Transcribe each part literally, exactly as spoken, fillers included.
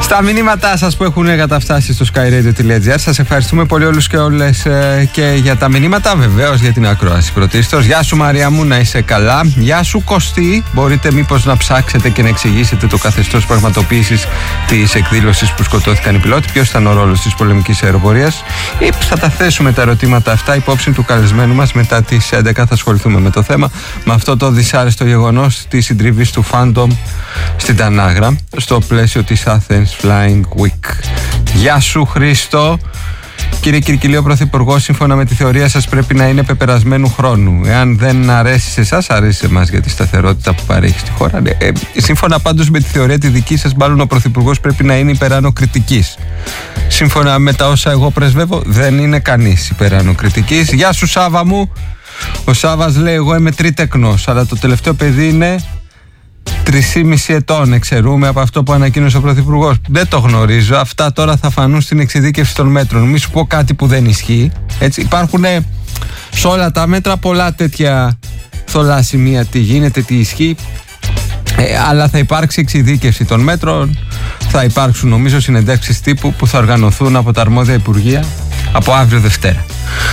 Στα μηνύματά σας που έχουν καταφτάσει στο skyradio.gr, σας ευχαριστούμε πολύ όλους και όλες ε, και για τα μηνύματα, βεβαίως για την ακρόαση πρωτίστως. Γεια σου Μαρία μου, να είσαι καλά. Γεια σου Κωστή, μπορείτε μήπως να ψάξετε και να εξηγήσετε το καθεστώς πραγματοποίησης της εκδήλωσης που σκοτώθηκαν οι πιλότοι? Ποιος ήταν ο ρόλος της πολεμικής αεροπορίας? Ή θα τα θέσουμε τα ερωτήματα αυτά υπόψη του καλεσμένου μας. Μετά τις έντεκα θα ασχοληθούμε με το θέμα, με αυτό το δυσάρεστο γεγονός της συντριβής του Phantom στην Τανάγρα στο πλαίσιο της Athens Flying Week. Γεια σου Χρήστο. Κύριε Κυρκυλή, Πρωθυπουργός, σύμφωνα με τη θεωρία σας, πρέπει να είναι πεπερασμένου χρόνου. Εάν δεν αρέσει σε εσάς, αρέσει σε εμάς για τη σταθερότητα που παρέχει στη χώρα. Ε, σύμφωνα πάντως με τη θεωρία τη δική σας, μάλλον ο Πρωθυπουργός πρέπει να είναι υπεράνω κριτικής. Σύμφωνα με τα όσα εγώ πρεσβεύω, δεν είναι κανείς υπεράνω κριτικής. Γεια σου Σάβα μου. Ο Σάβας λέει: εγώ είμαι τρίτεκνος, αλλά το τελευταίο παιδί είναι τρεισήμισι ετών. Εξαιρούμε από αυτό που ανακοίνωσε ο Πρωθυπουργός. Δεν το γνωρίζω. Αυτά τώρα θα φανούν στην εξειδίκευση των μέτρων. Μη σου πω κάτι που δεν ισχύει. Έτσι, υπάρχουν σε όλα τα μέτρα πολλά τέτοια θολά σημεία. Τι γίνεται, τι ισχύει. Ε, αλλά θα υπάρξει εξειδίκευση των μέτρων. Θα υπάρξουν νομίζω συνεντεύξεις τύπου που θα οργανωθούν από τα αρμόδια υπουργεία από αύριο Δευτέρα.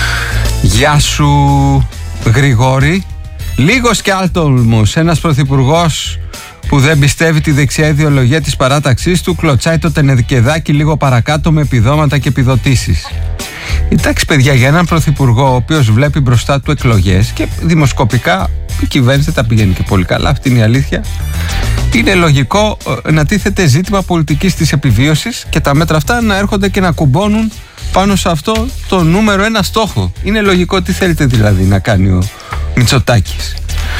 Γεια σου Γρηγόρη. Λίγος και άλτολμος, ένας πρωθυπουργός που δεν πιστεύει τη δεξιά ιδεολογία της παράταξής του κλωτσάει το τενεκεδάκι λίγο παρακάτω με επιδόματα και επιδοτήσεις. Εντάξει παιδιά, για έναν πρωθυπουργό ο οποίος βλέπει μπροστά του εκλογές και δημοσκοπικά η κυβέρνηση τα πηγαίνει και πολύ καλά, αυτή είναι η αλήθεια, είναι λογικό να τίθεται ζήτημα πολιτικής της επιβίωσης και τα μέτρα αυτά να έρχονται και να κουμπώνουν πάνω σε αυτό το νούμερο ένα στόχο. Είναι λογικό. Τι θέλετε δηλαδή να κάνει ο Μητσοτάκης?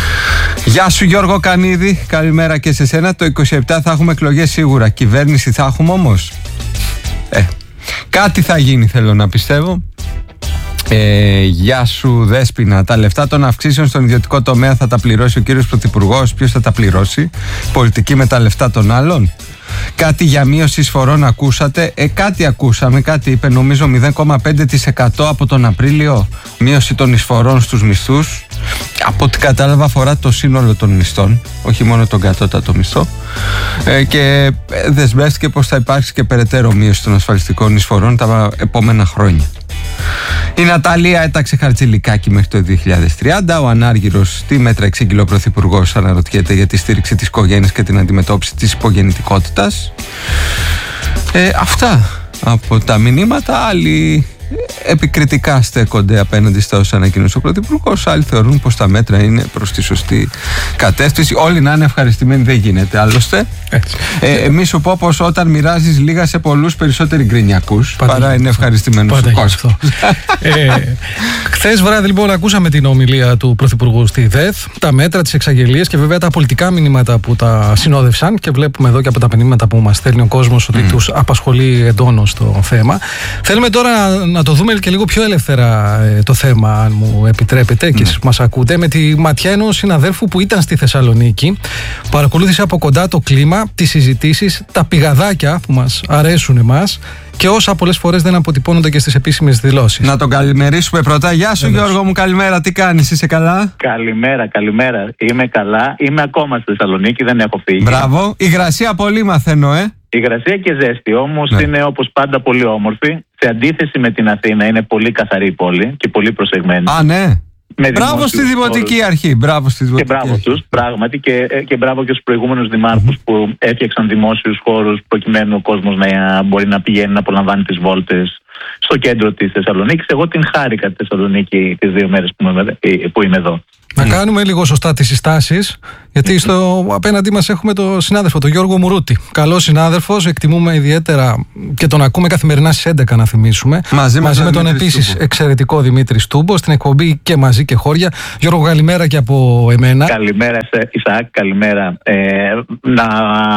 Γεια σου Γιώργο Κανίδη, καλημέρα και σε σένα. Το είκοσι επτά θα έχουμε εκλογές σίγουρα. Κυβέρνηση θα έχουμε όμως? Ε, κάτι θα γίνει, θέλω να πιστεύω. Ε, γεια σου Δέσποινα. Τα λεφτά των αυξήσεων στον ιδιωτικό τομέα θα τα πληρώσει ο κύριος Πρωθυπουργός? Ποιος θα τα πληρώσει? Πολιτική με τα λεφτά των άλλων? Κάτι για μείωση εισφορών ακούσατε? Ε, κάτι ακούσαμε, κάτι είπε, νομίζω μηδέν κόμμα πέντε τοις εκατό από τον Απρίλιο μείωση των εισφορών στους μισθούς. Από ό,τι κατάλαβα αφορά το σύνολο των μισθών, όχι μόνο τον κατώτατο μισθό. Ε, και δεσμεύτηκε πως θα υπάρξει και περαιτέρω μείωση των ασφαλιστικών εισφορών τα επόμενα χρόνια. Η Ναταλία έταξε χαρτζηλικάκι μέχρι το δύο χιλιάδες τριάντα. Ο ανάργυρος τι μέτρα εξήγηλε ο Πρωθυπουργός, αναρωτιέται, για τη στήριξη της οικογένειας και την αντιμετώπιση της υπογεννητικότητας. Ε, αυτά από τα μηνύματα. Άλλοι επικριτικά στέκονται απέναντι στα όσα ανακοίνωσε ο Πρωθυπουργός. Άλλοι θεωρούν πως τα μέτρα είναι προς τη σωστή κατεύθυνση. Όλοι να είναι ευχαριστημένοι δεν γίνεται άλλωστε. Ε, ε, μη σου πω πως όταν μοιράζεις λίγα σε πολλούς, περισσότεροι γκρινιακούς παρά είναι ευχαριστημένος ο κόσμος. ε, Χθες βράδυ λοιπόν ακούσαμε την ομιλία του Πρωθυπουργού στη ΔΕΘ, τα μέτρα, τις εξαγγελίες και βέβαια τα πολιτικά μηνύματα που τα συνόδευσαν, και βλέπουμε εδώ και από τα μηνύματα που μας στέλνει ο κόσμος ότι mm. τους απασχολεί εντόνως το θέμα. Θέλουμε τώρα να το δούμε και λίγο πιο ελεύθερα ε, το θέμα, αν μου επιτρέπετε και εσείς που μας ακούτε, με τη ματιά ενός συναδέλφου που ήταν στη Θεσσαλονίκη, παρακολούθησε από κοντά το κλίμα, τις συζητήσεις, τα πηγαδάκια που μας αρέσουν εμάς και όσα πολλές φορές δεν αποτυπώνονται και στις επίσημες δηλώσεις. Να τον καλημερίσουμε πρώτα. Γεια σου Βεβαίως. Γιώργο μου, καλημέρα. Τι κάνεις, είσαι καλά? Καλημέρα, καλημέρα. Είμαι καλά. Είμαι ακόμα στη Θεσσαλονίκη, δεν έχω φύγει. Μπράβο. Υγρασία πολύ μαθαίνω, ε. Υγρασία και ζέστη, όμως ναι. Είναι όπως πάντα πολύ όμορφη. Σε αντίθεση με την Αθήνα, είναι πολύ καθαρή η πόλη και πολύ προσεγμένη. Α, ναι. Με μπράβο στη Δημοτική όρους. Αρχή. Μπράβο στη Δημοτική και μπράβο τους, πράγματι, και, και μπράβο και στους προηγούμενους δημάρχους mm-hmm. που έφτιαξαν δημόσιους χώρους προκειμένου ο κόσμος να μπορεί να πηγαίνει να απολαμβάνει τις βόλτες στο κέντρο της Θεσσαλονίκης. Εγώ την χάρηκα τη Θεσσαλονίκη τις δύο μέρες που είμαι, που είμαι εδώ. Να mm. κάνουμε λίγο σωστά τις συστάσεις, γιατί στο απέναντί μας έχουμε τον συνάδελφο, τον Γιώργο Μουρούτη. Καλός συνάδελφος, εκτιμούμε ιδιαίτερα και τον ακούμε καθημερινά στις έντεκα, να θυμίσουμε. Μαζί, μαζί με τον επίσης εξαιρετικό Δημήτρη Στούμπο, στην εκπομπή και μαζί και χώρια. Γιώργο, καλημέρα και από εμένα. Καλημέρα, Ισαάκ, καλημέρα. Ε, να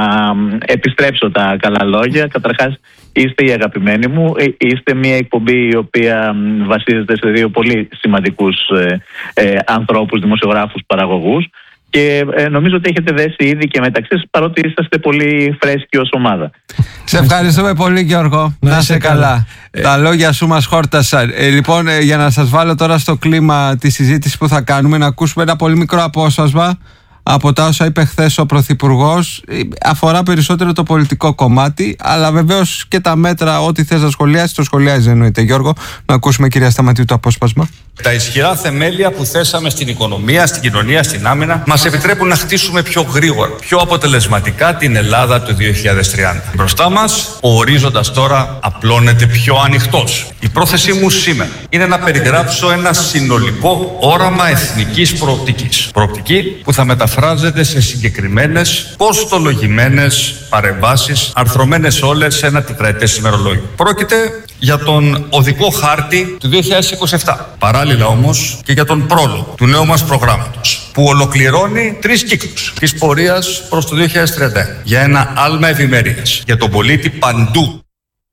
επιστρέψω τα καλά λόγια. Καταρχάς, είστε οι αγαπημένοι μου. Είστε μια εκπομπή η οποία βασίζεται σε δύο πολύ σημαντικούς ε, ε, ανθρώπους, δημοσιογράφους, παραγωγούς, και ε, νομίζω ότι έχετε δέσει ήδη και μεταξύ σας, παρότι είσαστε πολύ φρέσκοι ως ομάδα. Σε ευχαριστούμε πολύ Γιώργο. Να είσαι καλά. καλά. Ε... Τα λόγια σου μας χόρτασαν. Ε, λοιπόν, ε, για να σας βάλω τώρα στο κλίμα τη συζήτηση που θα κάνουμε, να ακούσουμε ένα πολύ μικρό απόσπασμα από τα όσα είπε χθες ο Πρωθυπουργός. Αφορά περισσότερο το πολιτικό κομμάτι, αλλά βεβαίως και τα μέτρα, ό,τι θες να σχολιάσεις, το σχολιάζει εννοείται. Γιώργο, να ακούσουμε κυρία Σταματίου το απόσπασμα. Τα ισχυρά θεμέλια που θέσαμε στην οικονομία, στην κοινωνία, στην άμυνα μας επιτρέπουν να χτίσουμε πιο γρήγορα, πιο αποτελεσματικά την Ελλάδα του δύο χιλιάδες τριάντα. Μπροστά μας, ο ορίζοντας τώρα απλώνεται πιο ανοιχτός. Η πρόθεσή μου σήμερα είναι να περιγράψω ένα συνολικό όραμα εθνικής προοπτικής. Προοπτική που θα μεταφράζεται σε συγκεκριμένες, κοστολογημένες παρεμβάσεις, αρθρωμένες όλες σε ένα τετραετές ημερολόγιο. Πρόκειται για τον οδικό χάρτη του δύο χιλιάδες είκοσι επτά. Παράλληλα όμως και για τον πρόλογο του νέου μας προγράμματος, που ολοκληρώνει τρεις κύκλους της πορείας προς το δύο χιλιάδες τριάντα ένα για ένα άλμα ευημερίας για τον πολίτη παντού.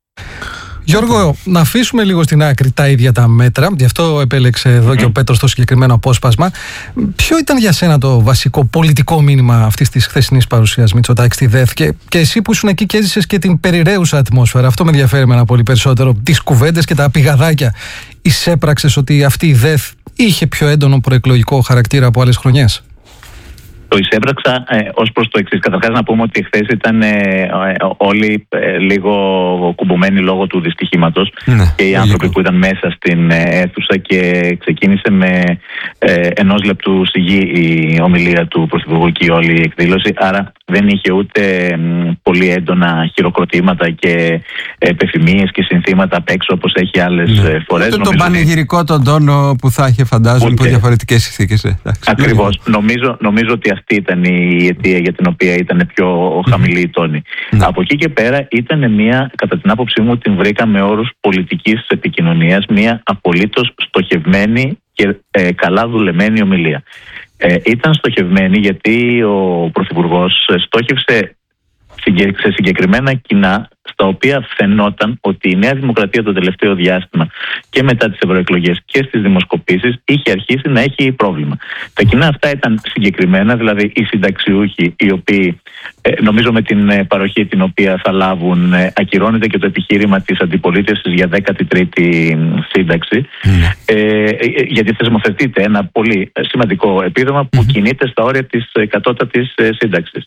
Γιώργο, να αφήσουμε λίγο στην άκρη τα ίδια τα μέτρα, γι' αυτό επέλεξε εδώ mm-hmm. και ο Πέτρος το συγκεκριμένο απόσπασμα. Ποιο ήταν για σένα το βασικό πολιτικό μήνυμα αυτής της χθεσινής παρουσίας Μητσοτάκη στη ΔΕΘ, και, και εσύ που ήσουν εκεί και έζησες και την περιραίουσα ατμόσφαιρα? Αυτό με ενδιαφέρει εμένα πολύ περισσότερο. Τις κουβέντες και τα πηγαδάκια. Εισέπραξες ότι αυτή η ΔΕΘ είχε πιο έντονο προεκλογικό χαρακτήρα από άλλες χρονιές? Το εισέπραξα ε, ως προς το εξής. Καταρχάς να πούμε ότι χθες ήταν ε, ε, όλοι ε, λίγο κουμπωμένοι λόγω του δυστυχήματος, ναι, και οι άνθρωποι λίγο που ήταν μέσα στην ε, αίθουσα, και ξεκίνησε με ε, ενός λεπτού σιγή η ομιλία του Πρωθυπουργού και η όλη η εκδήλωση. Άρα δεν είχε ούτε ε, πολύ έντονα χειροκροτήματα και επεφημίες και συνθήματα απ' έξω όπως έχει άλλες ναι. φορές. Ούτε τον πανηγυρικό τον τόνο που θα είχε, φαντάζομαι, υπό διαφορετικές συνθήκες. Ε. Ακριβώς. Νομίζω, νομίζω ότι αυτή ήταν η αιτία για την οποία ήταν πιο χαμηλή η τόνη. Mm. Από εκεί και πέρα ήταν μια, κατά την άποψή μου, την βρήκα με όρους πολιτικής επικοινωνίας, μια απολύτως στοχευμένη και ε, καλά δουλεμένη ομιλία. Ε, ήταν στοχευμένη γιατί ο Πρωθυπουργός στόχευσε σε συγκεκριμένα κοινά, στα οποία φαινόταν ότι η Νέα Δημοκρατία το τελευταίο διάστημα και μετά τις ευρωεκλογές και στις δημοσκοπήσεις είχε αρχίσει να έχει πρόβλημα. Τα κοινά αυτά ήταν συγκεκριμένα, δηλαδή οι συνταξιούχοι, οι οποίοι ε, νομίζω με την παροχή την οποία θα λάβουν ε, ακυρώνεται και το επιχείρημα της αντιπολίτευσης για δέκατη τρίτη σύνταξη, mm. ε, γιατί θεσμοθετείται ένα πολύ σημαντικό επίδομα που mm. κινείται στα όρια της κατώτατης ε, σύνταξης.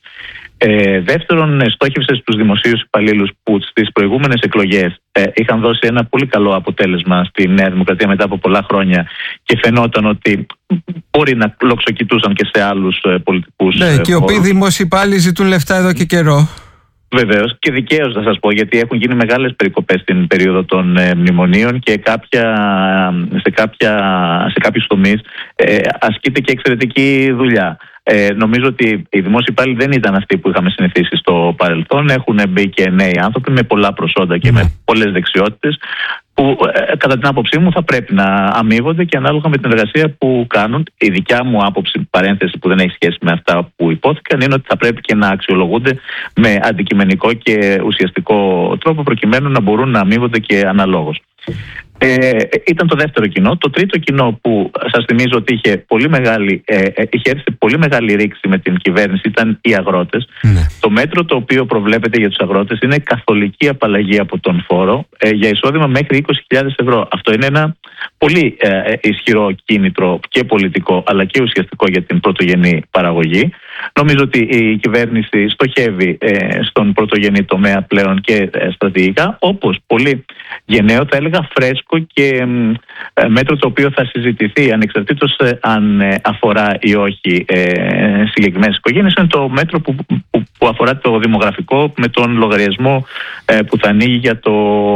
Ε, δεύτερον, στόχευσε στους δημοσίους υπαλλήλους που στις προηγούμενες εκλογές ε, είχαν δώσει ένα πολύ καλό αποτέλεσμα στη Νέα Δημοκρατία μετά από πολλά χρόνια, και φαινόταν ότι μπορεί να λοξοκοιτούσαν και σε άλλους ε, πολιτικούς. Ναι, και οι οποίοι δημόσιοι υπάλληλοι ζητούν λεφτά εδώ και καιρό. Βεβαίως, και δικαίως θα σας πω, γιατί έχουν γίνει μεγάλες περικοπές στην περίοδο των ε, μνημονίων, και κάποια, σε, κάποια, σε κάποιους τομείς ε, ασκείται και εξαιρετική δουλειά. Ε, νομίζω ότι οι δημόσιοι υπάλληλοι δεν ήταν αυτοί που είχαμε συνηθίσει στο παρελθόν. Έχουν μπει και νέοι άνθρωποι με πολλά προσόντα και mm. με πολλές δεξιότητες, που ε, κατά την άποψή μου θα πρέπει να αμείβονται και ανάλογα με την εργασία που κάνουν. Η δικιά μου άποψη, παρένθεση που δεν έχει σχέση με αυτά που υπόθηκαν, είναι ότι θα πρέπει και να αξιολογούνται με αντικειμενικό και ουσιαστικό τρόπο, προκειμένου να μπορούν να αμείβονται και αναλόγως. Ε, ήταν το δεύτερο κοινό. Το τρίτο κοινό, που σας θυμίζω ότι είχε, πολύ μεγάλη, ε, είχε έρθει πολύ μεγάλη ρήξη με την κυβέρνηση, ήταν οι αγρότες. Ναι. Το μέτρο το οποίο προβλέπεται για τους αγρότες είναι καθολική απαλλαγή από τον φόρο ε, για εισόδημα μέχρι είκοσι χιλιάδες ευρώ. Αυτό είναι ένα πολύ ε, ισχυρό κίνητρο και πολιτικό, αλλά και ουσιαστικό για την πρωτογενή παραγωγή. Νομίζω ότι η κυβέρνηση στοχεύει ε, στον πρωτογενή τομέα πλέον και ε, στρατηγικά, όπως πολύ γενναίο, θα έλεγα φρέσκο και ε, μέτρο το οποίο θα συζητηθεί ανεξαρτήτως ε, αν ε, αφορά ή όχι ε, συγκεκριμένες οικογένειες, είναι το μέτρο που, που, που αφορά το δημογραφικό, με τον λογαριασμό ε, που θα ανοίγει για το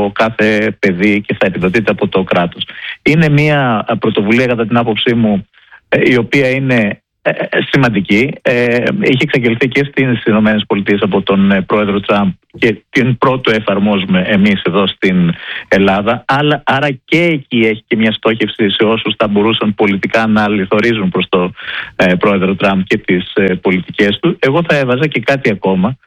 κάθε παιδί και θα επιδοτείται από το κράτος. Είναι μια πρωτοβουλία, κατά την άποψή μου, ε, η οποία είναι σημαντική. Ε, είχε εξαγγελθεί και στις ΗΠΑ από τον ε, πρόεδρο Τραμπ, και την πρώτο εφαρμόζουμε εμείς εδώ στην Ελλάδα. Αλλά, άρα και εκεί έχει και μια στόχευση σε όσους θα μπορούσαν πολιτικά να λιθορίζουν προς τον ε, πρόεδρο Τραμπ και τις ε, πολιτικές του. Εγώ θα έβαζα και κάτι ακόμα,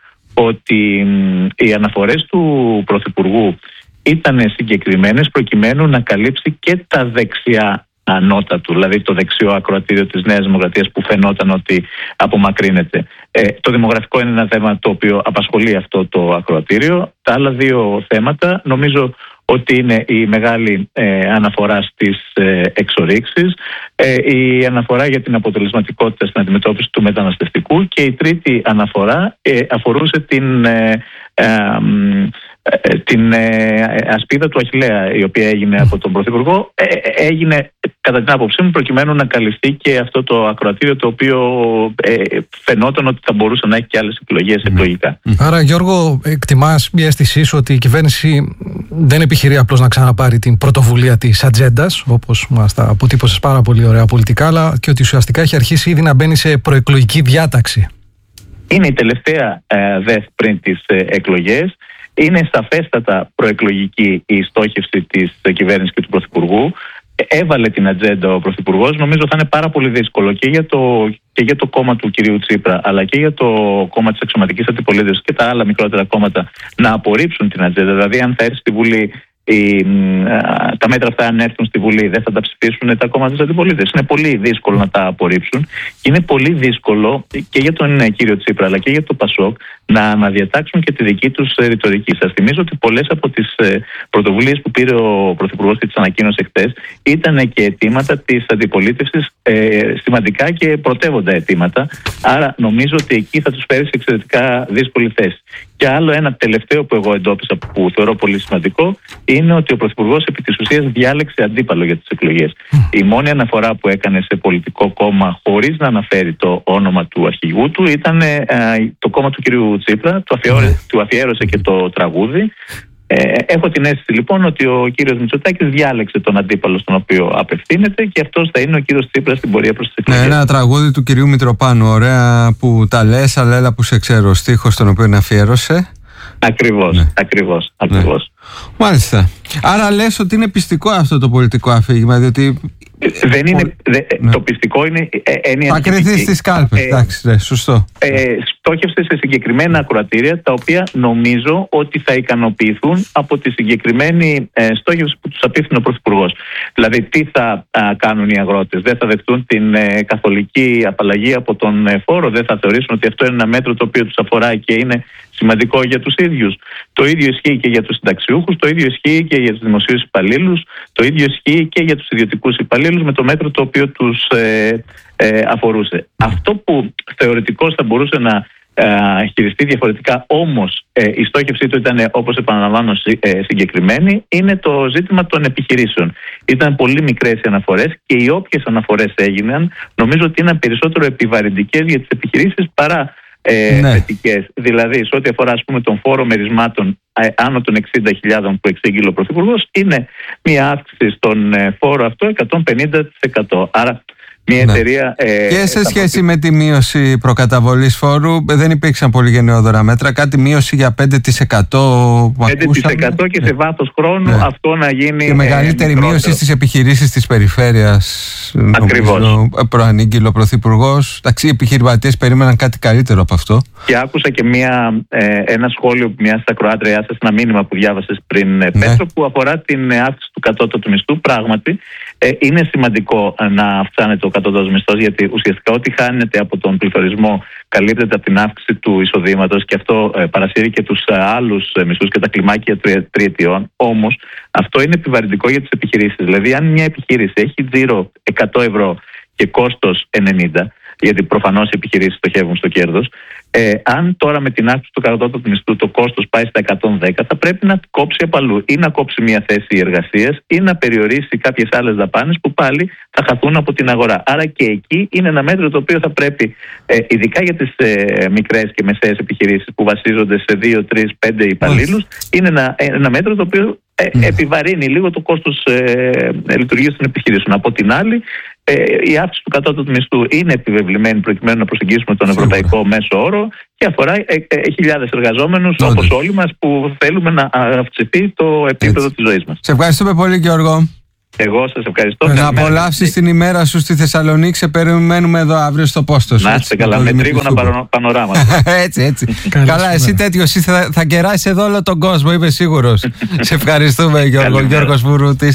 ότι ε, οι αναφορές του Πρωθυπουργού ήταν συγκεκριμένες προκειμένου να καλύψει και τα δεξιά ανώτατου, δηλαδή το δεξιό ακροατήριο της Νέας Δημοκρατίας, που φαινόταν ότι απομακρύνεται. Ε, το δημογραφικό είναι ένα θέμα το οποίο απασχολεί αυτό το ακροατήριο. Τα άλλα δύο θέματα νομίζω ότι είναι η μεγάλη ε, αναφορά στις ε, εξορίξεις, ε, η αναφορά για την αποτελεσματικότητα στην αντιμετώπιση του μεταναστευτικού και η τρίτη αναφορά ε, αφορούσε την, ε, ε, ε, την ε, ασπίδα του Αχιλλέα, η οποία έγινε από τον Πρωθυπουργό. Ε, έγινε κατά την άποψή μου προκειμένου να καλυφθεί και αυτό το ακροατήριο, το οποίο ε, φαινόταν ότι θα μπορούσε να έχει και άλλες επιλογές εκλογικά. Άρα, Γιώργο, εκτιμάς μια αίσθησή σου ότι η κυβέρνηση δεν επιχειρεί απλώς να ξαναπάρει την πρωτοβουλία της ατζέντας, όπως μας τα αποτύπωσες πάρα πολύ ωραία πολιτικά, αλλά και ότι ουσιαστικά έχει αρχίσει ήδη να μπαίνει σε προεκλογική διάταξη? Είναι η τελευταία ε, ΔΕΘ πριν τις ε, εκλογές. Είναι σαφέστατα προεκλογική η στόχευση της ε, κυβέρνησης και του Πρωθυπουργού. Έβαλε την ατζέντα ο Πρωθυπουργός. Νομίζω θα είναι πάρα πολύ δύσκολο και για το, και για το κόμμα του κυρίου Τσίπρα, αλλά και για το κόμμα της αξιωματικής αντιπολίτευσης και τα άλλα μικρότερα κόμματα να απορρίψουν την ατζέντα. Δηλαδή, αν θα έρθει στη Βουλή, η, τα μέτρα αυτά, αν έρθουν στη Βουλή, δεν θα τα ψηφίσουν τα κόμματα της αντιπολίτευσης. Είναι πολύ δύσκολο να τα απορρίψουν. Και είναι πολύ δύσκολο και για τον κύριο Τσίπρα, αλλά και για το Πασόκ να αναδιατάξουν και τη δική τους ρητορική. Σας θυμίζω ότι πολλές από τις πρωτοβουλίες που πήρε ο Πρωθυπουργός και τις ανακοίνωσε χτες ήταν και αιτήματα της αντιπολίτευσης, ε, σημαντικά και πρωτεύοντα αιτήματα. Άρα νομίζω ότι εκεί θα τους φέρει σε εξαιρετικά δύσκολη θέση. Και άλλο ένα τελευταίο που εγώ εντόπισα, που θεωρώ πολύ σημαντικό, είναι ότι ο Πρωθυπουργός επί της ουσίας διάλεξε αντίπαλο για τις εκλογές. Η μόνη αναφορά που έκανε σε πολιτικό κόμμα, χωρίς να αναφέρει το όνομα του αρχηγού του, ήταν ε, το κόμμα του κυρίου Τσίπρα, του, αφιέρωσε, του αφιέρωσε και το τραγούδι. Ε, έχω την αίσθηση λοιπόν ότι ο κύριος Μητσοτάκης διάλεξε τον αντίπαλο στον οποίο απευθύνεται και αυτός θα είναι ο κύριος Τσίπρας στην πορεία προς τις εκλογές. Ναι, ένα τραγούδι του κυρίου Μητροπάνου, ωραία που τα λες, αλλά έλα που σε ξέρω, στίχος τον οποίο αφιέρωσε. Ακριβώς, ναι. ακριβώς, ακριβώς. Ναι. Μάλιστα. Άρα λες ότι είναι πιστικό αυτό το πολιτικό αφήγημα, διότι... Δεν είναι, δε, ναι. Το πιστικό είναι έννοια. Θα κρυθεί στις κάλπες. Ε, εντάξει, ναι, σωστό. Ε, στόχευσε σε συγκεκριμένα ακροατήρια, τα οποία νομίζω ότι θα ικανοποιηθούν από τη συγκεκριμένη ε, στόχευση που τους απίφθηνε ο Πρωθυπουργός. Δηλαδή, τι θα α, κάνουν οι αγρότες? Δεν θα δεχτούν την ε, καθολική απαλλαγή από τον ε, φόρο? Δεν θα θεωρήσουν ότι αυτό είναι ένα μέτρο το οποίο τους αφορά και είναι σημαντικό για τους ίδιους? Το ίδιο ισχύει και για τους συνταξιούχους, το ίδιο ισχύει και για τους δημοσίους υπαλλήλους, το ίδιο ισχύει και για τους ιδιωτικούς υπαλλήλους με το μέτρο το οποίο τους ε, ε, αφορούσε. Αυτό που θεωρητικώς θα μπορούσε να ε, χειριστεί διαφορετικά, όμως ε, η στόχευσή του ήταν, όπως επαναλαμβάνω, ε, συγκεκριμένη, είναι το ζήτημα των επιχειρήσεων. Ήταν πολύ μικρές οι αναφορές και οι όποιες αναφορές έγιναν, νομίζω ότι ήταν περισσότερο επιβαρυντικές για τις επιχειρήσεις παρά Ε, ναι. θετικές. Δηλαδή, σε ό,τι αφορά, ας πούμε, τον φόρο μερισμάτων ε, άνω των εξήντα χιλιάδων που εξήγηλε ο Πρωθυπουργός, είναι μια αύξηση στον ε, φόρο αυτό εκατόν πενήντα τοις εκατό. Άρα μια ναι. εταιρεία... Ε, και σε σχέση με τη μείωση προκαταβολής φόρου δεν υπήρξαν πολύ γενναιόδωρα μέτρα. Κάτι μείωση για πέντε τοις εκατό που πέντε τοις εκατό και σε βάθος χρόνου ναι. αυτό να γίνει... Και μεγαλύτερη ε, μείωση στις επιχειρήσεις της περιφέρειας. Ακριβώς. Προανήγγειλε ο Πρωθυπουργός. Εντάξει, οι επιχειρηματίες περίμεναν κάτι καλύτερο από αυτό. Και άκουσα και μια, ε, ένα σχόλιο μιας ακροάτριάς σας, ένα μήνυμα που διάβασες πριν, ε, ναι. Πέτρο, που αφορά την αύξηση του κατώτατου μισθού. Πράγματι, ε, είναι σημαντικό να αυξάνεται ο κατώτατος μισθός, γιατί ουσιαστικά ό,τι χάνεται από τον πληθωρισμό καλύπτεται από την αύξηση του εισοδήματος και αυτό ε, παρασύρει και τους ε, άλλους ε, μισθούς και τα κλιμάκια τριετιών. Όμως, αυτό είναι επιβαρυντικό για τις επιχειρήσεις. Δηλαδή, αν μια επιχείρηση έχει τζίρο εκατό ευρώ και κόστος ενενήντα, γιατί προφανώς οι επιχειρήσεις στοχεύουν στο κέρδος, ε, αν τώρα με την αύξηση του κατώτατου μισθού το κόστος πάει στα εκατόν δέκα, θα πρέπει να κόψει απαλού ή να κόψει μια θέση εργασίας ή να περιορίσει κάποιες άλλες δαπάνες που πάλι θα χαθούν από την αγορά. Άρα και εκεί είναι ένα μέτρο το οποίο θα πρέπει, ε, ειδικά για τις ε, μικρές και μεσαίες επιχειρήσεις που βασίζονται σε δύο, τρεις, πέντε υπαλλήλους, είναι ένα, ένα μέτρο το οποίο ε, επιβαρύνει λίγο το κόστος ε, ε, λειτουργίας των επιχειρήσεων. Από την άλλη, Ε, η αύξηση του κατώτατου μισθού είναι επιβεβλημένη προκειμένου να προσεγγίσουμε τον ευρωπαϊκό μέσο όρο και αφορά ε, ε, χιλιάδες εργαζόμενους, όπως όλοι μας, που θέλουμε να αυξηθεί το επίπεδο Έτσι. της ζωής μας. Σε ευχαριστούμε πολύ, Γιώργο. Εγώ σας ευχαριστώ. Να απολαύσεις την ημέρα σου στη Θεσσαλονίκη. Σε περιμένουμε εδώ αύριο στο πόστο σου. Να είστε καλά, με τρίγωνα πανοράμα. Έτσι, έτσι. Καλά, εσύ τέτοιος θα, θα κεράσεις εδώ όλο τον κόσμο, είμαι σίγουρος. Σε ευχαριστούμε, Γιώργο. Γιώργος Μουρούτης.